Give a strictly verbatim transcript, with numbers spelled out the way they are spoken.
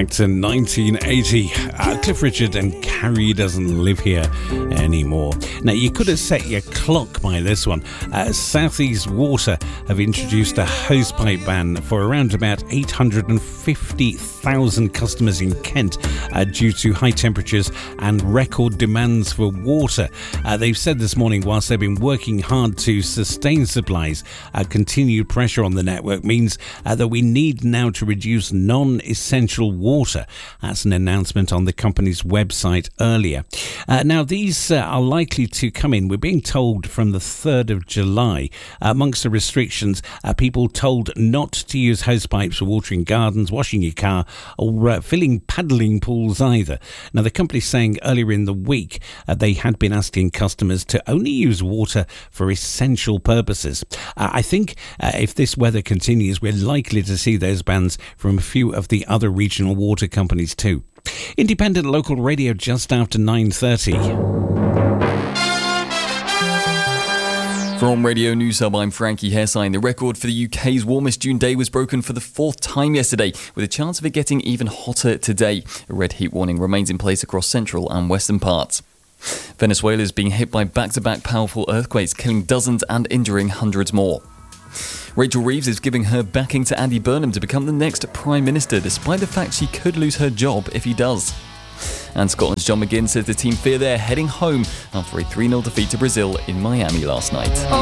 Back to nineteen eighty. Uh, Cliff Richard and Carrie Doesn't Live Here Anymore. Now, you could have set your clock by this one. Uh, Southeast Water have introduced a hosepipe ban for around about eight hundred fifty thousand customers in Kent uh, due to high temperatures and record demands for water. Uh, they've said this morning, whilst they've been working hard to sustain supplies, uh, continued pressure on the network means uh, that we need now to reduce non-essential water. That's an announcement on the company's website earlier. Uh, now, these uh, are likely to come in, we're being told, from the third of July. Uh, amongst the restrictions, uh, people told not to use hosepipes for watering gardens, washing your car, or uh, filling paddling pools either. Now, the company's saying earlier in the week uh, they had been asking customers to only use water for essential purposes. Uh, I think uh, if this weather continues, we're likely to see those bans from a few of the other regional water companies too. Independent local radio just after nine thirty. From Radio News Hub, I'm Frankie Hessine. The record for the U K's warmest June day was broken for the fourth time yesterday, with a chance of it getting even hotter today. A red heat warning remains in place across central and western parts. Venezuela is being hit by back-to-back powerful earthquakes, killing dozens and injuring hundreds more. Rachel Reeves is giving her backing to Andy Burnham to become the next Prime Minister, despite the fact she could lose her job if he does. And Scotland's John McGinn says the team fear they're heading home after a three nil defeat to Brazil in Miami last night.